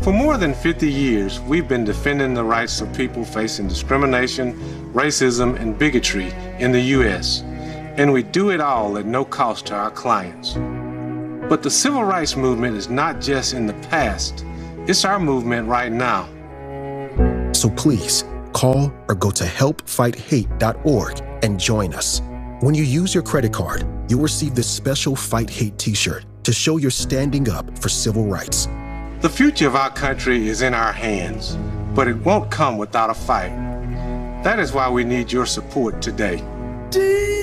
For more than 50 years, we've been defending the rights of people facing discrimination, racism, and bigotry in the U.S., and we do it all at no cost to our clients. But the civil rights movement is not just in the past, it's our movement right now. So please, call or go to helpfighthate.org and join us. When you use your credit card, you'll receive this special Fight Hate t-shirt to show you're standing up for civil rights. The future of our country is in our hands, but it won't come without a fight. That is why we need your support today.